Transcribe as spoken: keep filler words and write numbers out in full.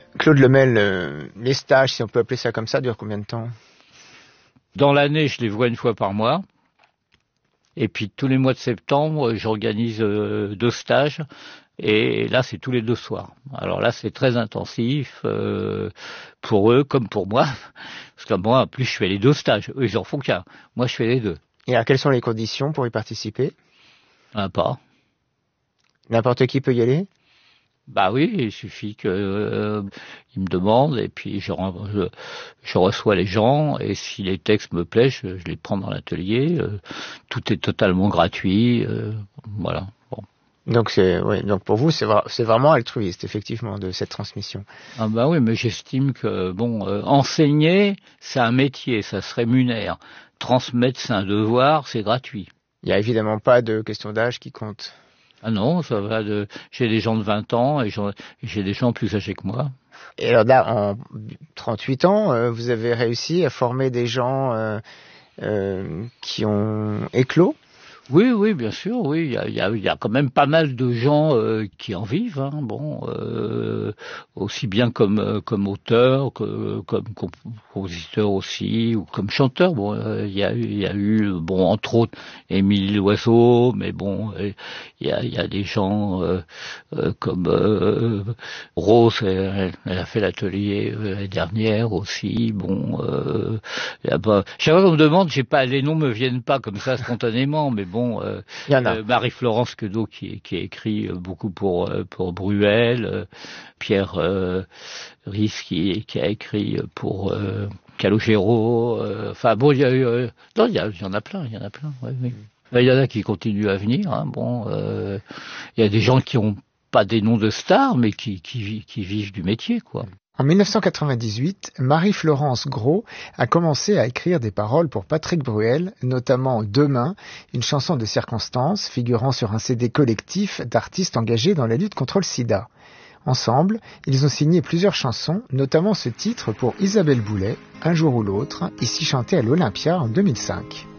Claude Lemel, euh, les stages, si on peut appeler ça comme ça, durent combien de temps? Dans l'année, je les vois une fois par mois. Et puis tous les mois de septembre, j'organise euh, deux stages. Et là, c'est tous les deux soirs. Alors là, c'est très intensif euh, pour eux comme pour moi. Parce que moi, en plus, je fais les deux stages. Eux, ils en font qu'un. Moi, je fais les deux. Et alors, quelles sont les conditions pour y participer? Un pas. N'importe qui peut y aller? Bah oui, il suffit que euh, ils me demandent et puis je, je, je reçois les gens et si les textes me plaisent, je, je les prends dans l'atelier. Euh, tout est totalement gratuit. Euh, voilà. Bon. Donc c'est, ouais, donc pour vous, c'est, c'est vraiment altruiste, effectivement, de cette transmission. Ah bah oui, mais j'estime que bon, euh, enseigner, c'est un métier, ça se rémunère. Transmettre, c'est un devoir, c'est gratuit. Il n'y a évidemment pas de question d'âge qui compte. Ah non, ça va de. J'ai des gens de vingt ans et j'ai des gens plus âgés que moi. Et alors là, en trente-huit ans, euh, vous avez réussi à former des gens euh, euh, qui ont éclos? Oui, oui, bien sûr, oui. Il y a, il y a, il y a quand même pas mal de gens euh, qui en vivent. Hein. Bon, euh, aussi bien comme euh, comme auteur, que, comme compositeur aussi, ou comme chanteur. Bon, euh, il y a eu, il y a eu, bon, entre autres, Émilie Loiseau, mais bon, euh, il y a, il y a des gens euh, euh, comme euh, Rose. Elle, elle a fait l'atelier euh, l'année dernière aussi. Bon, euh, bah, chaque fois qu'on me demande, j'ai pas, les noms me viennent pas comme ça spontanément, mais bon. Bon, euh, euh, Marie-Florence Queneau qui, qui a écrit beaucoup pour pour Bruel, euh, Pierre euh, Risse qui, qui a écrit pour euh, Calogero. Euh, enfin bon, il y a eu, euh, non, il y, y en a plein, il y en a plein. Ouais, oui. Il y en a qui continuent à venir. Hein, bon, euh, il y a des gens qui ont pas des noms de stars, mais qui qui, qui vivent du métier, quoi. En mille neuf cent quatre-vingt-dix-huit, Marie-Florence Gros a commencé à écrire des paroles pour Patrick Bruel, notamment Demain, une chanson de circonstance figurant sur un C D collectif d'artistes engagés dans la lutte contre le sida. Ensemble, ils ont signé plusieurs chansons, notamment ce titre pour Isabelle Boulay, Un jour ou l'autre, ici chanté à l'Olympia en deux mille cinq.